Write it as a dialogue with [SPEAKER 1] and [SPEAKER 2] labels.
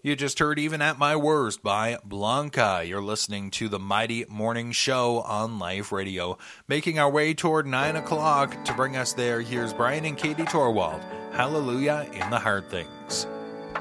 [SPEAKER 1] You just heard Even at My Worst by Blanca. You're listening to the Mighty Morning Show on Life Radio. Making our way toward 9 o'clock. To bring us there, here's Brian and Katie Torwald. Hallelujah in the Hard Things.